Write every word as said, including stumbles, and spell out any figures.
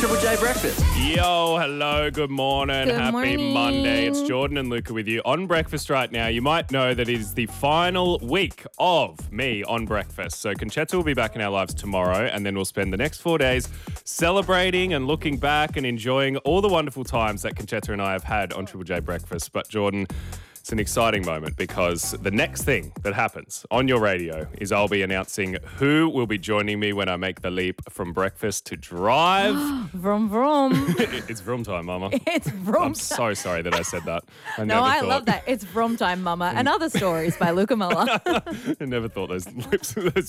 Triple J Breakfast. Yo, hello, good morning. Good Happy morning. Monday. It's Jordan and Luca with you on breakfast right now. You might know that it is the final week of me on breakfast. So Conchetta will be back in our lives tomorrow, and then we'll spend the next four days celebrating and looking back and enjoying all the wonderful times that Conchetta and I have had on Triple J Breakfast. But Jordan, it's an exciting moment because the next thing that happens on your radio is I'll be announcing who will be joining me when I make the leap from breakfast to drive. Vroom, vroom. It's vroom time, Mama. It's vroom I'm time. so sorry that I said that. I No, never I thought, love that. It's vroom time, Mama. And other stories by Luca Muller. I never thought those lips, those